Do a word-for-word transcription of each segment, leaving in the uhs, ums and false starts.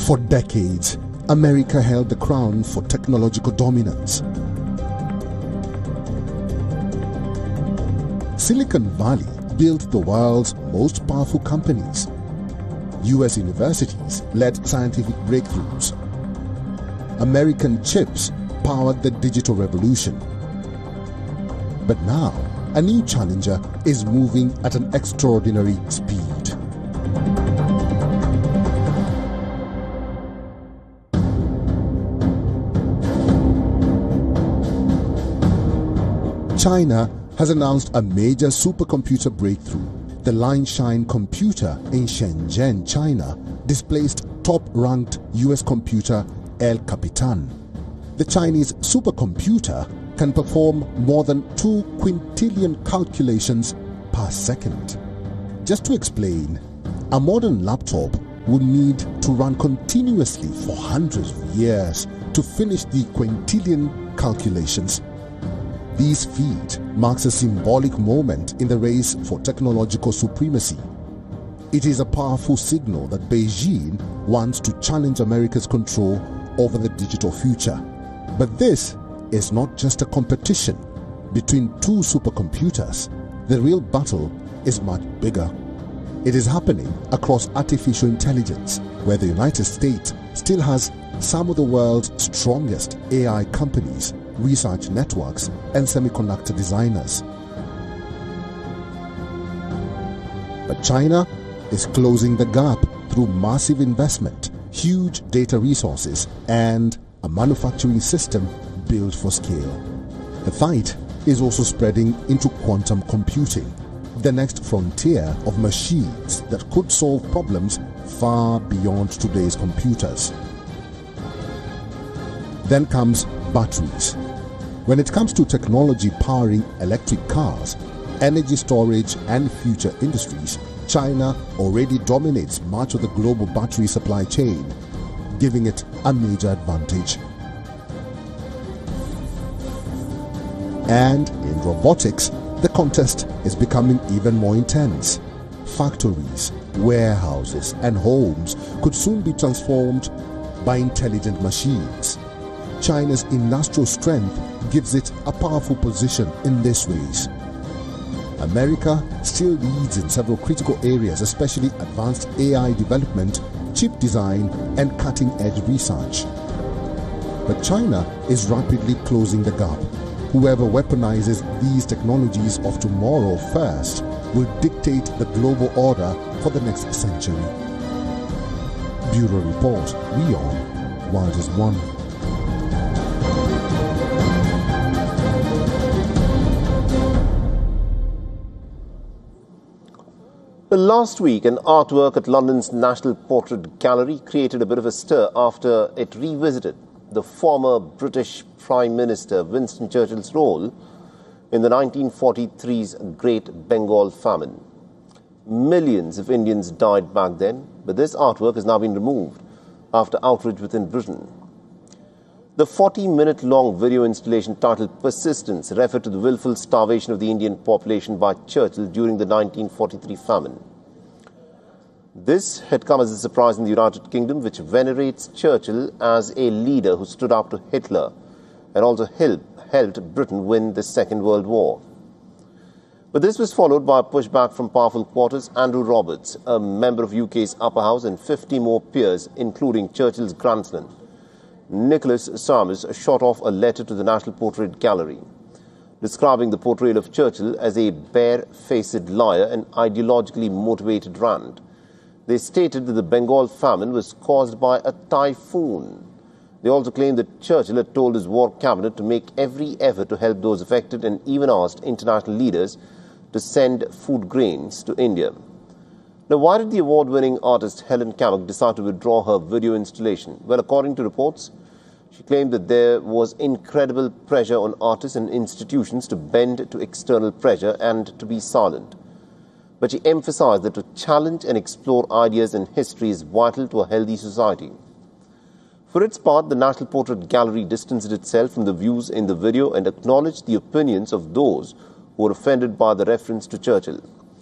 For decades, America held the crown for technological dominance. Silicon Valley built the world's most powerful companies. U S universities led scientific breakthroughs. American chips powered the digital revolution. But now, a new challenger is moving at an extraordinary speed. China has announced a major supercomputer breakthrough. The Lineshine computer in Shenzhen, China, displaced top-ranked U S computer El Capitan. The Chinese supercomputer can perform more than two quintillion calculations per second. Just to explain, a modern laptop would need to run continuously for hundreds of years to finish the quintillion calculations. This feat marks a symbolic moment in the race for technological supremacy. It is a powerful signal that Beijing wants to challenge America's control over the digital future. But this is not just a competition between two supercomputers. The real battle is much bigger. It is happening across artificial intelligence, where the United States still has some of the world's strongest A I companies, research networks, and semiconductor designers. But China is closing the gap through massive investment, huge data resources, and a manufacturing system built for scale. The fight is also spreading into quantum computing, the next frontier of machines that could solve problems far beyond today's computers. Then comes batteries. When it comes to technology powering electric cars, energy storage, and future industries, China already dominates much of the global battery supply chain, giving it a major advantage. And in robotics, the contest is becoming even more intense. Factories, warehouses, and homes could soon be transformed by intelligent machines. China's industrial strength gives it a powerful position in this race. America still leads in several critical areas, especially advanced A I development, chip design, and cutting-edge research. But China is rapidly closing the gap. Whoever weaponizes these technologies of tomorrow first will dictate the global order for the next century. Bureau Report, WION, World is One. Last week, an artwork at London's National Portrait Gallery created a bit of a stir after it revisited the former British Prime Minister Winston Churchill's role in the nineteen forty-three's Great Bengal Famine. Millions of Indians died back then, but this artwork has now been removed after outrage within Britain. The forty-minute-long video installation titled Persistence referred to the willful starvation of the Indian population by Churchill during the nineteen forty-three famine. This had come as a surprise in the United Kingdom, which venerates Churchill as a leader who stood up to Hitler and also helped, helped Britain win the Second World War. But this was followed by a pushback from powerful quarters. Andrew Roberts, a member of U K's upper house, and fifty more peers, including Churchill's grandson, Nicholas Sarmis, shot off a letter to the National Portrait Gallery, describing the portrayal of Churchill as a bare-faced liar and ideologically motivated rant. They stated that the Bengal famine was caused by a typhoon. They also claimed that Churchill had told his war cabinet to make every effort to help those affected, and even asked international leaders to send food grains to India. Now, why did the award-winning artist Helen Kamak decide to withdraw her video installation? Well, according to reports, she claimed that there was incredible pressure on artists and institutions to bend to external pressure and to be silent. But she emphasized that to challenge and explore ideas and history is vital to a healthy society. For its part, the National Portrait Gallery distanced itself from the views in the video and acknowledged the opinions of those who were offended by the reference to Churchill.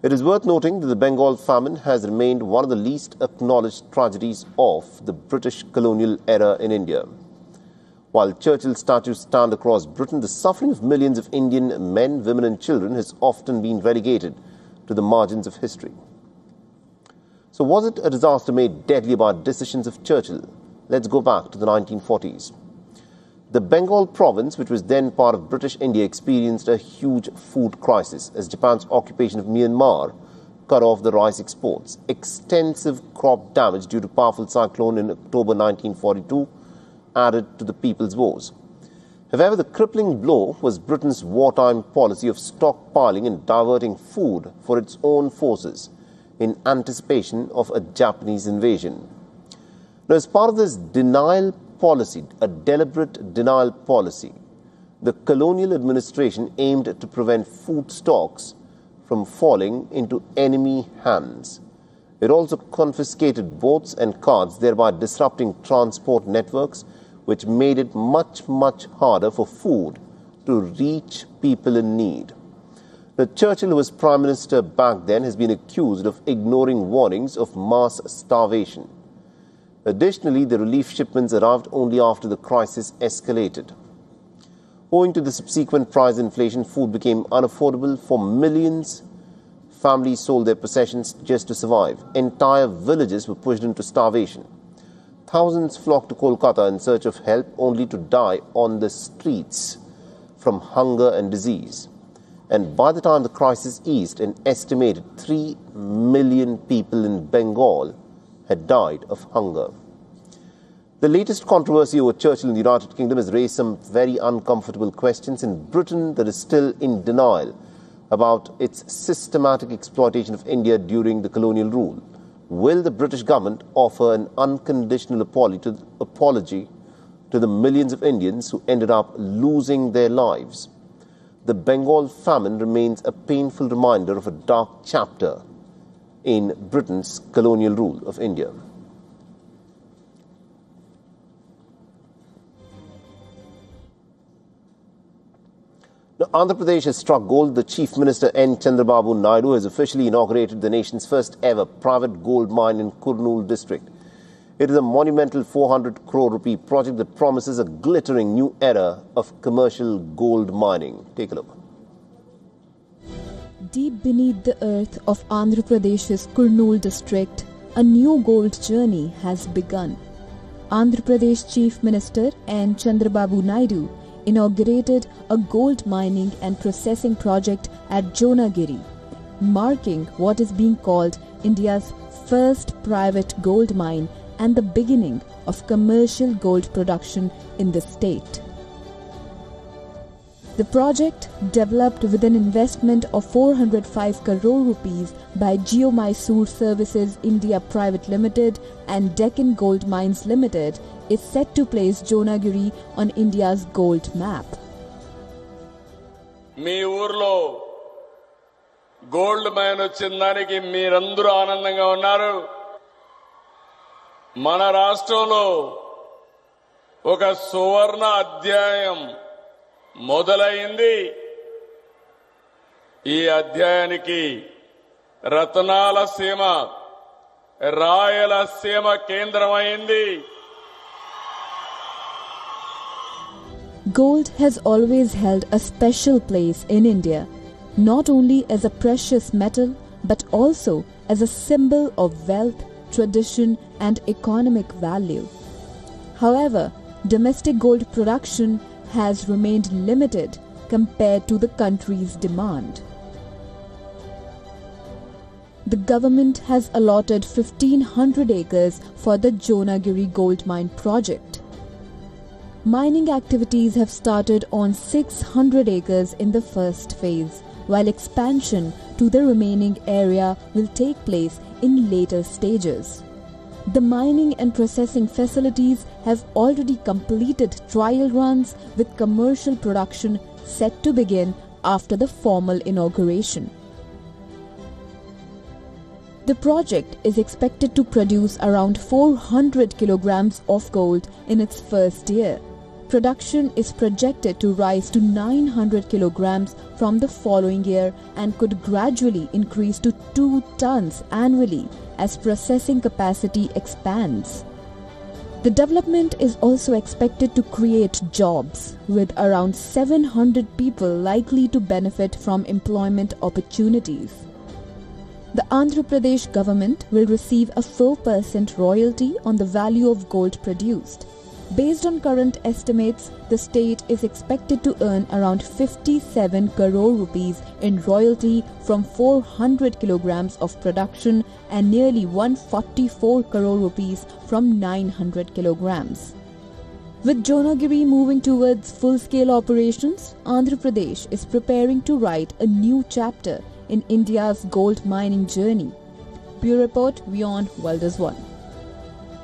It is worth noting that the Bengal famine has remained one of the least acknowledged tragedies of the British colonial era in India. While Churchill statues stand across Britain, the suffering of millions of Indian men, women and children has often been relegated to the margins of history. So was it a disaster made deadly by decisions of Churchill? Let's go back to the nineteen forties. The Bengal province, which was then part of British India, experienced a huge food crisis as Japan's occupation of Myanmar cut off the rice exports. Extensive crop damage due to powerful cyclone in October nineteen forty-two added to the People's Wars. However, the crippling blow was Britain's wartime policy of stockpiling and diverting food for its own forces in anticipation of a Japanese invasion. Now, as part of this denial policy, a deliberate denial policy, the colonial administration aimed to prevent food stocks from falling into enemy hands. It also confiscated boats and carts, thereby disrupting transport networks, which made it much, much harder for food to reach people in need. Now, Churchill, who was Prime Minister back then, has been accused of ignoring warnings of mass starvation. Additionally, the relief shipments arrived only after the crisis escalated. Owing to the subsequent price inflation, food became unaffordable for millions. Families sold their possessions just to survive. Entire villages were pushed into starvation. Thousands flocked to Kolkata in search of help, only to die on the streets from hunger and disease. And by the time the crisis eased, an estimated three million people in Bengal had died of hunger. The latest controversy over Churchill in the United Kingdom has raised some very uncomfortable questions. In Britain, that is still in denial about its systematic exploitation of India during the colonial rule. Will the British government offer an unconditional apology to, apology to the millions of Indians who ended up losing their lives? The Bengal famine remains a painful reminder of a dark chapter in Britain's colonial rule of India. Now, Andhra Pradesh has struck gold. The Chief Minister N. Chandrababu Naidu has officially inaugurated the nation's first ever private gold mine in Kurnool district. It is a monumental four hundred crore rupee project that promises a glittering new era of commercial gold mining. Take a look. Deep beneath the earth of Andhra Pradesh's Kurnool district, a new gold journey has begun. Andhra Pradesh Chief Minister N. Chandrababu Naidu inaugurated a gold mining and processing project at Jonagiri, marking what is being called India's first private gold mine and the beginning of commercial gold production in the state. The project, developed with an investment of four hundred five crore rupees by Geo Mysore Services India Private Limited and Deccan Gold Mines Limited, is set to place Jonagiri on India's gold map. మీ ఊర్లో gold mine వచ్చిందానికి మీరందరూ ఆనందంగా ఉన్నారు. మన రాష్ట్రంలో ఒక సువర్ణ అధ్యాయం మొదలైంది. ఈ అధ్యాయానికి రత్నాల సీమ, రాయల సీమ కేంద్రమైంది. Gold has always held a special place in India, not only as a precious metal but also as a symbol of wealth, tradition and economic value. However, domestic gold production has remained limited compared to the country's demand. The government has allotted fifteen hundred acres for the Jonagiri gold mine project. Mining activities have started on six hundred acres in the first phase, while expansion to the remaining area will take place in later stages. The mining and processing facilities have already completed trial runs, with commercial production set to begin after the formal inauguration. The project is expected to produce around four hundred kilograms of gold in its first year, production is projected to rise to nine hundred kilograms from the following year and could gradually increase to two tons annually as processing capacity expands. The development is also expected to create jobs, with around seven hundred people likely to benefit from employment opportunities. The Andhra Pradesh government will receive a four percent royalty on the value of gold produced. Based on current estimates, the state is expected to earn around fifty-seven crore rupees in royalty from four hundred kilograms of production and nearly one hundred forty-four crore rupees from nine hundred kilograms. With Jonagiri moving towards full-scale operations, Andhra Pradesh is preparing to write a new chapter in India's gold mining journey. Bureau Report, Beyond World is One.